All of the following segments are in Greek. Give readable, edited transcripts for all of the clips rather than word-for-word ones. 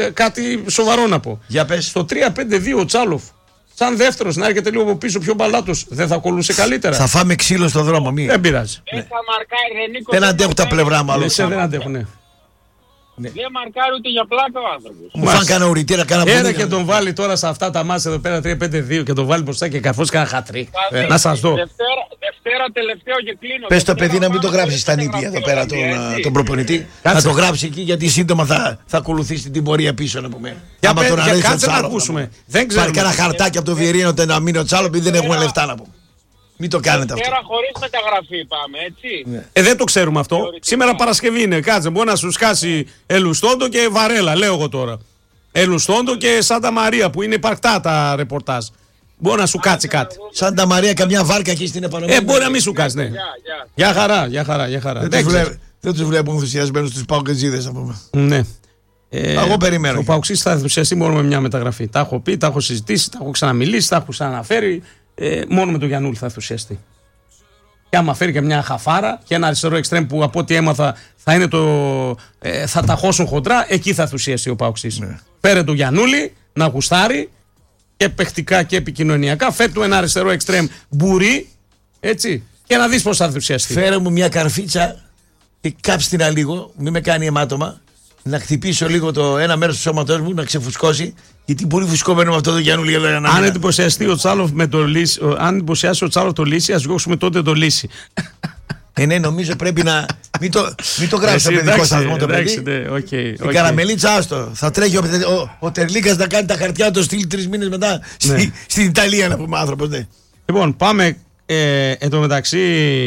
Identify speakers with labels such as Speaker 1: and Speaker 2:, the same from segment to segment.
Speaker 1: κάτι σοβαρό να πω.
Speaker 2: Για πες.
Speaker 1: Στο 3-5-2 ο Τσάλοφ, σαν δεύτερος, να έρχεται λίγο από πίσω πιο μπαλάτος, δεν θα ακολούσε καλύτερα?
Speaker 2: Θα φάμε ξύλο στο δρόμο.
Speaker 1: Δεν πειράζει.
Speaker 2: Δεν αντέχουν τα πλευρά μου.
Speaker 1: Δεν αντέχουν.
Speaker 3: Δεν μαρκάρει ούτε για πλάκα ο άνθρωπος.
Speaker 2: Μου φάνε κανένα ουρητήρα, κανένα
Speaker 1: Έλα και τον βάλει τώρα σε αυτά τα μάτσα εδώ πέρα 3-5-2 και τον βάλει μπροστά και καρφώσει κανένα χατρίκ. Να σας δω.
Speaker 3: Δευτέρα τελευταίο και κλείνω.
Speaker 2: Πες το παιδί να μην το γράψει στα νύχια εδώ πέρα τον προπονητή. Να το γράψει εκεί γιατί σύντομα θα ακολουθήσει την πορεία πίσω να πούμε.
Speaker 1: Άμα τον αρέσει ο Τσάλο. Δεν ξέρω.
Speaker 2: Πάρει κανένα χαρτάκι από το Βιερίνο να μείνει ο Τσάλο επειδή δεν έχουμε λεφτά να πούμε. Μην το κάνετε αυτό.
Speaker 3: Δευτέρα χωρίς μεταγραφή πάμε, έτσι.
Speaker 1: Δεν το ξέρουμε αυτό. Σήμερα Παρασκευή είναι. Κάτσε, μπορεί να σου σκάσει Ελουστόντο και Βαρέλα, λέω εγώ τώρα. Ελουστόντο και Σάντα Μαρία που είναι υπαρκτά τα ρεπορτάζ. Μπορεί να σου κάτσει κάτι.
Speaker 2: Σάντα Μαρία, καμιά βάρκα εκεί στην επανομία.
Speaker 1: Μπορεί να μην σου κάτσει, ναι. Για χαρά.
Speaker 2: Δεν τους βλέπουν ενθουσιασμένους τους Παοκετζίδες να πούμε.
Speaker 1: Ναι.
Speaker 2: Εγώ περιμένω.
Speaker 1: Ο Παοξής θα ενθουσιαστεί μόνο με μια μεταγραφή. Τα έχω πει, τα έχω συζητήσει, τα έχω ξαναμιλήσει, τα έχω ξαναφέρει. Μόνο με τον Γιαννούλη θα ενθουσιαστεί. Και άμα φέρει και μια χαφάρα και ένα αριστερό εξτρέμ που από ό,τι έμαθα θα είναι θα τα χώσουν χοντρά, εκεί θα ενθουσιαστεί ο Παοξής. Ναι. Φέρε τον Γιαννούλη να γουστάρει και παιχτικά και επικοινωνιακά. Φέρε του ένα αριστερό εξτρέμ μπουρί, έτσι, και να δεις πώς θα ενθουσιαστεί.
Speaker 2: Φέρε μου μια καρφίτσα και κάψτε την λίγο, μην με κάνει αιμάτωμα. Να χτυπήσω λίγο το ένα μέρος του σώματός μου, να ξεφουσκώσει. Γιατί πολύ φουσκωμένο με αυτό το Γιάννουλη.
Speaker 1: Αν εντυπωσιαστεί ο Τσάλοφ με το Λύση, αν εντυπωσιάσει ο Τσάλοφ το Λύση, ας διώξουμε τότε το Λύση.
Speaker 2: Ναι, νομίζω πρέπει να. Μην το γράψει στο παιδικό σταθμό το παιδί. Η καραμελίτσα, άστο. Θα τρέχει ο Τερλίκας να κάνει τα χαρτιά να το στείλει 3 μήνες μετά στην Ιταλία να πούμε άνθρωπος.
Speaker 1: Λοιπόν, πάμε εν τω μεταξύ.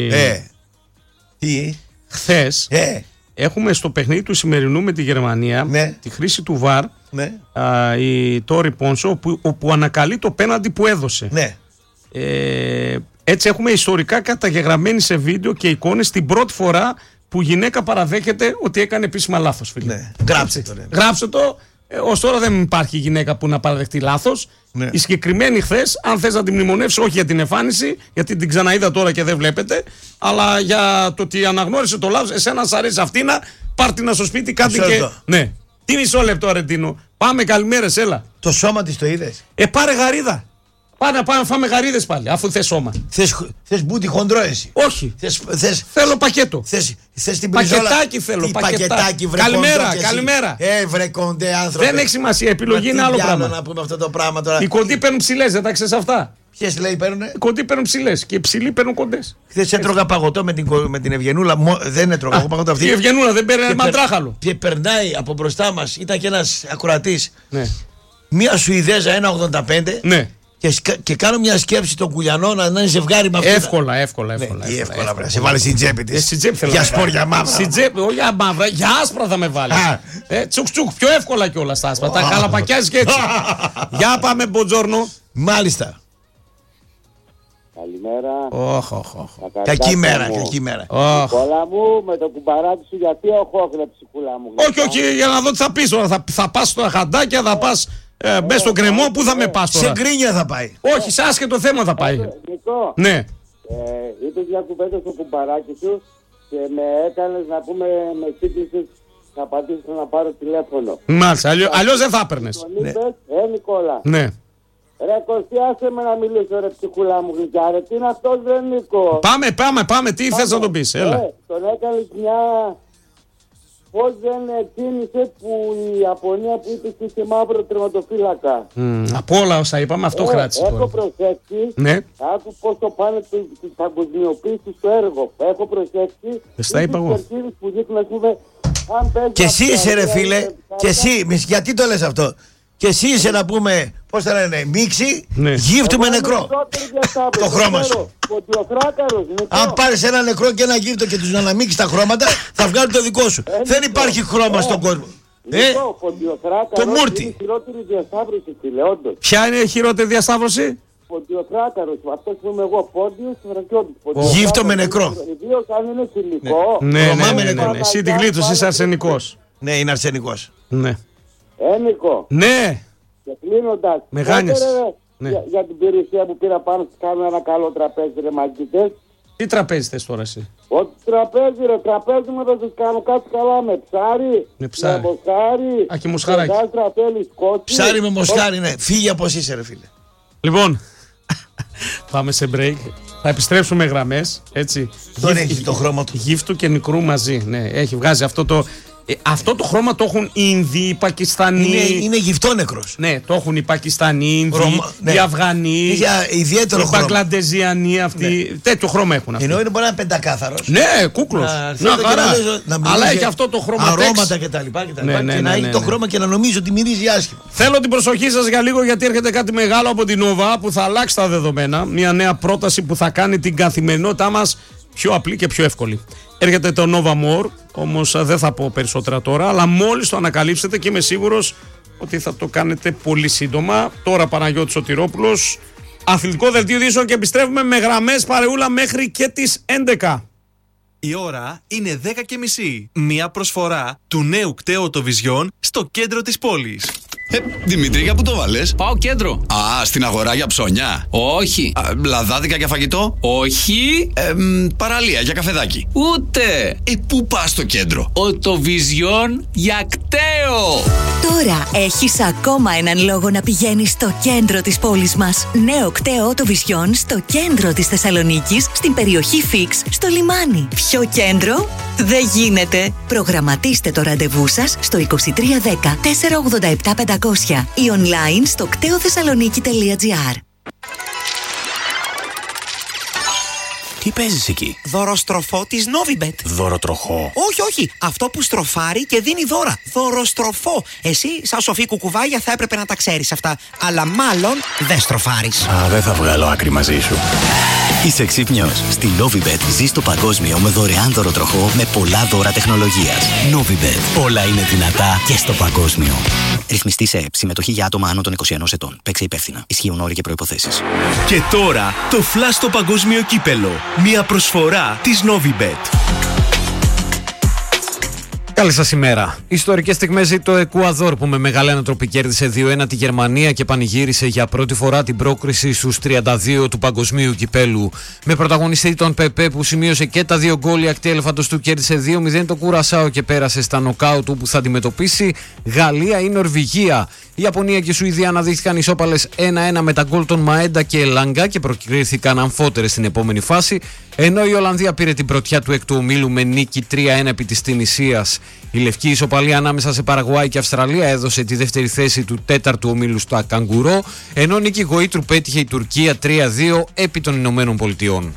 Speaker 2: Τι.
Speaker 1: Χθες. Έχουμε στο παιχνίδι του σημερινού με τη Γερμανία τη χρήση του VAR η Τόρι Πόνσο όπου ανακαλεί το πέναντι που έδωσε.
Speaker 2: Ναι.
Speaker 1: Έτσι έχουμε ιστορικά καταγεγραμμένη σε βίντεο και εικόνες την πρώτη φορά που γυναίκα παραδέχεται ότι έκανε επίσημα λάθος.
Speaker 2: Ναι.
Speaker 1: Γράψτε το. Ως τώρα δεν υπάρχει γυναίκα που να παραδεχτεί λάθος. Ναι. Η συγκεκριμένη χθες, αν θες να την μνημονεύσεις, όχι για την εμφάνιση, γιατί την ξαναείδα τώρα και δεν βλέπετε, αλλά για το ότι αναγνώρισε το λάθος, εσένα σ' αρέσει αυτήνα, πάρ' την στο σπίτι, κάτι και. Ναι. Τι μισό λεπτό, Αρεντίνο. Πάμε, καλημέρες, έλα.
Speaker 2: Το σώμα της το είδες?
Speaker 1: Πάρε γαρίδα. Πάμε να φάμε γαρίδες πάλι, αφού θες σώμα.
Speaker 2: Θες μπούτι χοντρό εσύ?
Speaker 1: Όχι. Θέλω πακέτο.
Speaker 2: Θες την πριζόλα?
Speaker 1: Πακετάκι θέλω. Πακετάκι, καλημέρα.
Speaker 2: Βρε κοντέ άνθρωποι.
Speaker 1: Δεν έχει σημασία, επιλογή είναι άλλο πράγμα.
Speaker 2: Να πούμε αυτό το πράγμα τώρα.
Speaker 1: Οι κοντοί παίρνουν ψηλές, δεν τα ξέρεις αυτά?
Speaker 2: Ποιες λέει παίρνουνε?
Speaker 1: Οι κοντοί παίρνουν ψηλές και οι ψηλοί παίρνουν κοντές.
Speaker 2: Χθες έτρωγα παγωτό με την Ευγενούλα. Δεν έτρωγα παγωτό αυτή.
Speaker 1: Η Ευγενούλα δεν παίρνει μαντράχαλο.
Speaker 2: Και περνάει από μπροστά μας, ήταν και ένας ακροατής. Μια Σουηδέζα 1,85.
Speaker 1: Ναι.
Speaker 2: Και κάνω μια σκέψη τον Κουλιανό να είναι ζευγάρι με αυτό.
Speaker 1: Εύκολα.
Speaker 2: Σε βάλει στην τσέπη της.
Speaker 1: Για
Speaker 2: σπόρια μαύρα.
Speaker 1: Στην τσέπη, όχι για μαύρα, για άσπρα θα με βάλει. Τσουκ, πιο εύκολα κιόλας τα άσπρα. Τα καλαπακιάζεις και έτσι. Για πάμε, μποτζόρνο.
Speaker 2: Μάλιστα.
Speaker 3: Καλημέρα.
Speaker 2: Κακή μέρα.
Speaker 3: Κόλλα μου με το κουμπαράκι σου, γιατί οχόχνε ψυχούλα μου.
Speaker 1: Όχι, για να δω τι θα πεις τώρα. Θα πας στα χαντάκια, θα πας. Μπες στο κρεμό, πού θα με πας τώρα?
Speaker 2: Σε γκρίνια θα πάει.
Speaker 1: Όχι, σε άσχετο θέμα θα πάει.
Speaker 3: Νικό,
Speaker 1: ναι.
Speaker 3: Είπες μια κουβέντα στο κουμπαράκι σου και με έκανες να πούμε, με σύγκλησες να πατήσω να πάρω τηλέφωνο.
Speaker 1: Μάλιστα, αλλιώς δεν θα έπαιρνες.
Speaker 3: Νικόλα.
Speaker 1: Ναι.
Speaker 3: Ρε Κωστιάσε με να μιλήσω ρε ψυχούλα μου γλυκιά, ρε, τι είναι αυτός ρε Νίκο?
Speaker 1: Πάμε, τι θες να τον πεις, έλα.
Speaker 3: Τον έκανες μια... Πώς δεν κίνησε που η Ιαπωνία που είπε και μαύρο τερματοφύλακα.
Speaker 1: Από όλα όσα είπαμε, αυτό κράτησε.
Speaker 3: Έχω προσέξει.
Speaker 1: Ναι.
Speaker 3: Άκου πώς το πάνε τη παγκοσμιοποίηση στο έργο. Έχω προσέξει.
Speaker 1: Τα είπα εγώ.
Speaker 3: Που δείχνουν, ας πούμε,
Speaker 2: και εσύ είσαι ρε φίλε, και εσύ, γιατί το λες αυτό? Και εσύ είσαι να πούμε, πώς θα λένε, μίξη, γύφτου με νεκρό. Το χρώμα σου. Αν πάρεις ένα νεκρό και ένα γύφτο και τους αναμίξεις τα χρώματα, θα βγάλουν το δικό σου. Δεν υπάρχει χρώμα στον κόσμο. Το μούρτι.
Speaker 1: Ποια είναι η χειρότερη διασταύρωση?
Speaker 3: Ποντιοθράκαρος, αυτός που είμαι εγώ, Πόντιος Θρακιώτης.
Speaker 2: Γύφτο με νεκρό.
Speaker 3: Ιδίως αν είναι θηλυκό.
Speaker 1: Ναι, εσύ την γλίτωσες, είσαι αρσενικός.
Speaker 2: Ναι, είναι αρσενικός.
Speaker 1: Ναι.
Speaker 3: Νίκο.
Speaker 1: Ναι.
Speaker 3: Και κλείνοντας.
Speaker 1: Μεγάνιες.
Speaker 3: Για την περιουσία που πήρα πάνω στη κάμερα ένα καλό τραπέζι ρε μαγκητές.
Speaker 1: Τι τραπέζι θες τώρα εσύ?
Speaker 3: Ό,τι τραπέζι ρε, τραπέζι μου θα σας κάνω κάτι καλά με ψάρι, με μοσχάρι.
Speaker 1: Α, και μοσχαράκι.
Speaker 2: Ψάρι με μοσχάρι, ναι. Φύγε από εσύ ρε φίλε.
Speaker 1: Λοιπόν, πάμε σε break. Θα επιστρέψουμε γραμμές, έτσι.
Speaker 2: Τώρα έχει το χρώμα του.
Speaker 1: Γύφτου και νικρού μαζί, ναι. Έχει βγάζει αυτό το... αυτό το χρώμα το έχουν οι Ινδοί, οι Πακιστανοί.
Speaker 2: Είναι γυφτόνεκρος.
Speaker 1: Ναι, το έχουν οι Πακιστανοί, οι Ινδοί, οι Αφγανοί,
Speaker 2: ιδιαίτερο
Speaker 1: οι Μπαγκλαντεζιανοί αυτοί. Ναι. Τέτοιο χρώμα έχουν αυτοί.
Speaker 2: Ενώ είναι μπορεί να είναι πεντακάθαρος.
Speaker 1: Ναι, κούκλος. Αλλά έχει αυτό το χρώμα.
Speaker 2: Αρώματα κτλ. Και να έχει το χρώμα και να νομίζω ότι μυρίζει άσχημα.
Speaker 1: Θέλω την προσοχή σας για λίγο, γιατί έρχεται κάτι μεγάλο από την Nova που θα αλλάξει τα δεδομένα. Μια νέα πρόταση που θα κάνει την καθημερινότητά μας πιο απλή και πιο εύκολη. Έρχεται το Nova More, όμως δεν θα πω περισσότερα τώρα, αλλά μόλις το ανακαλύψετε, και είμαι σίγουρος ότι θα το κάνετε πολύ σύντομα. Τώρα Παναγιώτης Σωτηρόπουλος, αθλητικό δελτίο ειδήσεων, και επιστρέφουμε με γραμμές παρεούλα μέχρι και τις 11.
Speaker 4: Η ώρα είναι 10:30. Μια προσφορά του νέου κταίου Vision στο κέντρο της πόλης.
Speaker 5: Δημήτρη, για πού το βάλες?
Speaker 6: Πάω κέντρο.
Speaker 5: Α, στην αγορά για ψώνια.
Speaker 6: Όχι.
Speaker 5: Λαδάδικα για φαγητό.
Speaker 6: Όχι.
Speaker 5: Παραλία για καφεδάκι.
Speaker 6: Ούτε.
Speaker 5: Πού πας στο κέντρο?
Speaker 6: Το Vision για κταίο.
Speaker 7: Τώρα έχεις ακόμα έναν λόγο να πηγαίνεις στο κέντρο της πόλης μας. Νέο κταίο Vision στο κέντρο της Θεσσαλονίκης, στην περιοχή Φίξ, στο λιμάνι. Πιο κέντρο δεν γίνεται. Προγραμματίστε το ραντεβού σας στο 2310 487 500 ή online στο κτεοθεσσαλονίκη.gr.
Speaker 8: Τι παίζεις εκεί?
Speaker 9: Δωροστροφό της Novibet.
Speaker 8: Δωροτροχό?
Speaker 9: Όχι. Αυτό που στροφάρει και δίνει δώρα. Δωροστροφό. Εσύ, σαν σοφή κουκουβάγια, θα έπρεπε να τα ξέρεις αυτά. Αλλά μάλλον δεν στροφάρεις.
Speaker 8: Δεν θα βγάλω άκρη μαζί σου.
Speaker 10: Είσαι ξύπνιος. Στη Novibet ζεις το παγκόσμιο με δωρεάν δωροτροχό με πολλά δώρα τεχνολογίας. Novibet. Όλα είναι δυνατά και στο παγκόσμιο. Ρυθμιστή σε ΕΕΠ. Συμμετοχή για άτομα άνω των 21 ετών. Παίξε υπεύθυνα. Ισχύουν όροι και προϋποθέσεις.
Speaker 4: Και τώρα το Flash στο παγκόσμιο κύπελο. Μια προσφορά της Novibet.
Speaker 11: Καλή σας ημέρα. Ιστορικές στιγμές ζει το Εκουαδόρ, που με μεγάλη ανατροπή κέρδισε 2-1 τη Γερμανία και πανηγύρισε για πρώτη φορά την πρόκριση στους 32 του παγκοσμίου κυπέλου. Με πρωταγωνιστή τον Πεπέ, που σημείωσε και τα 2 γκολ, η ακτή έλεφαντος του κέρδισε 2-0 το Κουρασάο και πέρασε στα νοκάουτ, που θα αντιμετωπίσει Γαλλία ή Νορβηγία. Η Ιαπωνία και η Σουηδία αναδείχθηκαν ισόπαλες 1-1 με τα γκολ των Μαέντα και Ελάγκα και προκρίθηκαν αμφότερες στην επόμενη φάση, ενώ η Ολλανδία πήρε την πρωτιά του έκτου ομίλου με νίκη 3-1 επί της Τινησίας. Η λευκή ισοπαλία ανάμεσα σε Παραγουάη και Αυστραλία έδωσε τη δεύτερη θέση του τέταρτου ομίλου στα Καγκουρό, ενώ νίκη γοήτρου πέτυχε η Τουρκία 3-2 επί των Ηνωμένων Πολιτειών.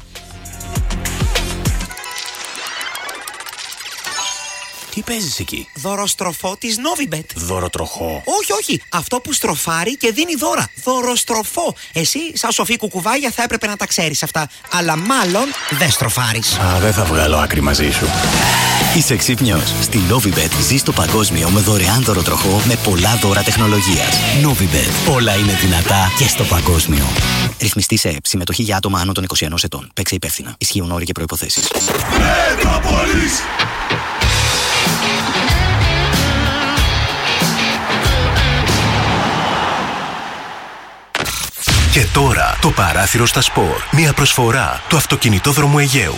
Speaker 8: Τι παίζεις εκεί?
Speaker 9: Δωροστροφό της Novibet.
Speaker 8: Δωροτροχό?
Speaker 9: Όχι. Αυτό που στροφάρει και δίνει δώρα. Δωροστροφό. Εσύ, σαν σοφή κουκουβάγια, θα έπρεπε να τα ξέρεις αυτά. Αλλά μάλλον δεν στροφάρεις.
Speaker 8: Δεν θα βγάλω άκρη μαζί σου.
Speaker 10: Είσαι ξύπνιος. Στη Novibet ζεις το παγκόσμιο με δωρεάν δωροτροχό με πολλά δώρα τεχνολογίας. Novibet. Όλα είναι δυνατά και στο παγκόσμιο. Ρυθμιστή σε ΕΕΠ. Συμμετοχή για άτομα άνω των 21 ετών. Παίξε υπεύθυνα. Ισχύουν όροι και προϋποθέσεις.
Speaker 4: Και τώρα το παράθυρο στα σπορ. Μια προσφορά του αυτοκινητόδρομου Αιγαίου.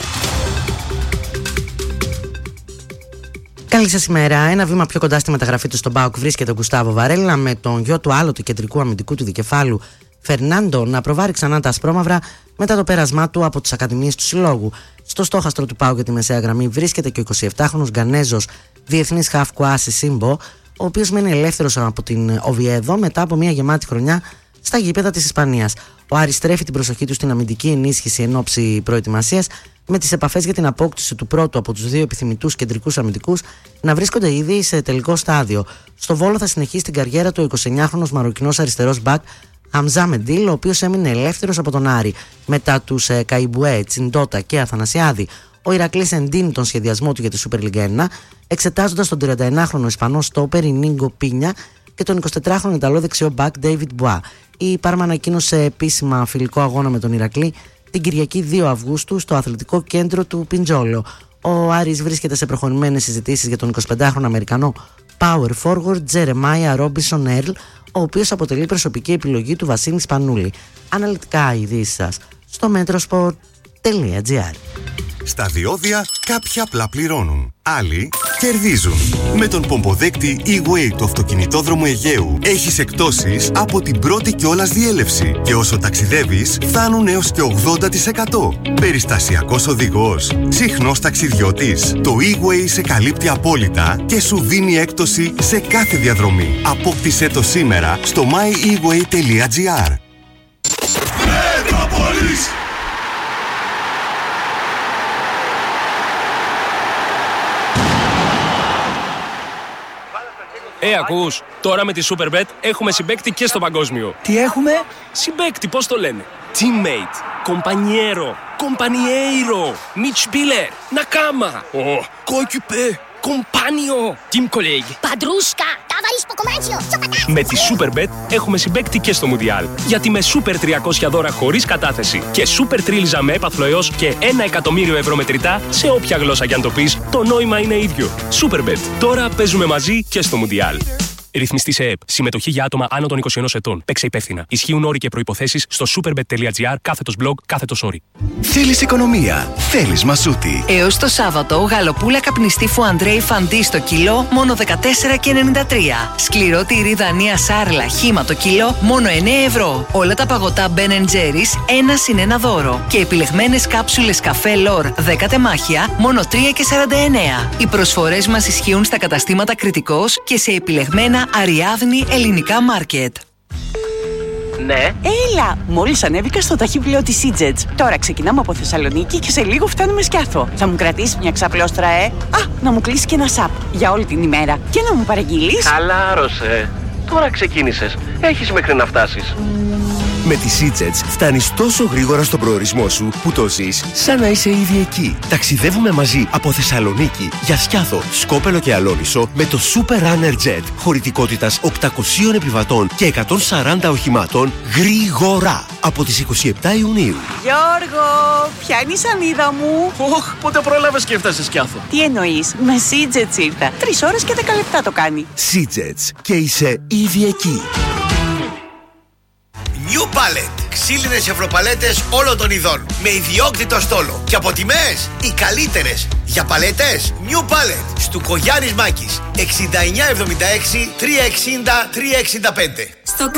Speaker 12: Καλή σας ημέρα. Ένα βήμα πιο κοντά στη μεταγραφή του στον ΠΑΟΚ βρίσκεται ο Γκουστάβο Βαρέλα, με τον γιο του άλλοτε κεντρικού αμυντικού του δικεφάλου Φερνάντο να προβάρει ξανά τα ασπρόμαυρα μετά το πέρασμά του από τις ακαδημίες του συλλόγου. Στο στόχαστρο του ΠΑΟΚ για τη μεσαία γραμμή βρίσκεται και ο 27χρονος Γκανέζος διεθνής χαφ Κουάσι Σίμπο, ο οποίος μένει ελεύθερος από την Οβιέδο μετά από μια γεμάτη χρονιά στα γήπεδα της Ισπανίας. Ο Άρης στρέφει την προσοχή του στην αμυντική ενίσχυση εν ώψη προετοιμασίας, με τις επαφές για την απόκτηση του πρώτου από τους δύο επιθυμητούς κεντρικούς αμυντικούς να βρίσκονται ήδη σε τελικό στάδιο. Στο Βόλο θα συνεχίσει την καριέρα του ο 29χρονος Μαροκινός αριστερός μπακ Χαμζά Μεντίλ, ο οποίος έμεινε ελεύθερος από τον Άρη μετά τους Καϊμπουέ, Τσιντότα και Αθανασιάδη. Ο Ηρακλής εντείνει τον σχεδιασμό του για τη Super League 1, εξετάζοντας τον 31χρονο Ισπανό στόπερ Ινίγκο Πίνια και τον 24χρονο Ιταλό δεξιό μπακ David Μπουά. Η Πάρμα ανακοίνωσε επίσημα φιλικό αγώνα με τον Ηρακλή την Κυριακή 2 Αυγούστου στο αθλητικό κέντρο του Πιντζόλο. Ο Άρης βρίσκεται σε προχωρημένες συζητήσεις για τον 25χρονο Αμερικανό power forward Τζερεμάια Ρόμπισον Έρλ, ο οποίος αποτελεί προσωπική επιλογή του Βασίλη Σπανούλη. Αναλυτικά ειδήσεις σας στο Μέτρο Σπορτ. www.swissway.gr.
Speaker 13: Στα διόδια κάποιοι απλά πληρώνουν, άλλοι κερδίζουν. Με τον πομποδέκτη E-Way του αυτοκινητόδρομου Αιγαίου έχεις εκπτώσεις από την πρώτη κιόλας διέλευση και όσο ταξιδεύεις φτάνουν έως και 80%. Περιστασιακός οδηγός, συχνός ταξιδιώτης. Το E-Way σε καλύπτει απόλυτα και σου δίνει έκπτωση σε κάθε διαδρομή. Απόκτησέ το σήμερα στο myeWay.gr.
Speaker 14: Ακούς, τώρα με τη Superbet έχουμε συμπαίκτη και στο παγκόσμιο.
Speaker 15: Τι έχουμε?
Speaker 14: Συμπαίκτη, πώς το λένε? Teammate, compañero, compañeiro, Mitspieler, Nakama, Coéquipier, Compagno, Team Colleague,
Speaker 16: Padrusca, ταβαρίσπο κομμάτσιο,
Speaker 14: Με τη Superbet έχουμε συμπαίκτη και στο Μουντιάλ. Γιατί με Super 300 δώρα χωρίς κατάθεση και Super Τρίλιζα με έπαθλο έως και 1 εκατομμύριο ευρώ μετρητά σε όποια γλώσσα κι αν το πεις, το νόημα είναι ίδιο. Superbet. Τώρα παίζουμε μαζί και στο Μουντιάλ. Ρυθμιστή σε ΕΠ. Συμμετοχή για άτομα άνω των 21 ετών. Παίξε υπεύθυνα. Ισχύουν όροι και προϋποθέσεις στο superbet.gr/blog/όροι.
Speaker 17: Θέλεις οικονομία. Θέλεις μασούτη.
Speaker 18: Έως το Σάββατο, γαλοπούλα καπνιστή Φουαντρέι Φαντί στο κιλό μόνο 14,93. Σκληρό τυρί Δανία Σάρλα χύμα το κιλό μόνο 9 ευρώ. Όλα τα παγωτά Ben & Jerry's 1+1 δώρο. Και επιλεγμένες κάψουλες καφέ Λορ 10 τεμάχια μόνο 3,49. Οι προσφορές μας ισχύουν στα καταστήματα Κρητικός και σε επιλεγμένα Αριάδνη ελληνικά μάρκετ.
Speaker 19: Ναι. Έλα, μόλις ανέβηκα στο ταχύπλαιο της Seajets. Τώρα ξεκινάμε από Θεσσαλονίκη και σε λίγο φτάνουμε Σκιάθο. Θα μου κρατήσεις μια ξαπλώστρα, να μου κλείσει και ένα σαπ για όλη την ημέρα και να μου παραγγείλεις.
Speaker 20: Χαλάρωσε. Τώρα ξεκίνησες. Έχεις μέχρι να φτάσεις.
Speaker 17: Με τη Seajets φτάνεις τόσο γρήγορα στον προορισμό σου που το ζεις σαν να είσαι ήδη εκεί. Ταξιδεύουμε μαζί από Θεσσαλονίκη για Σκιάθο, Σκόπελο και Αλόνισο με το Super Runner Jet χωρητικότητας 800 επιβατών και 140 οχημάτων γρήγορα από τις 27 Ιουνίου.
Speaker 19: Γιώργο, ποια είναι η σανίδα μου?
Speaker 20: Πότε πρόλαβες και έφτασες Σκιάθο?
Speaker 19: Τι εννοείς, με Seajets ήρθα. 3 ώρες και 10 λεπτά το κάνει.
Speaker 17: Seajets και είσαι ήδη εκεί.
Speaker 2: New Pallet. Ξύλινες ευρωπαλέτες όλων των ειδών. Με ιδιόκτητο στόλο. Και από τιμές οι καλύτερες. Για παλέτες New Pallet. Στουκογιάννης Μάκης. 6976 360 365.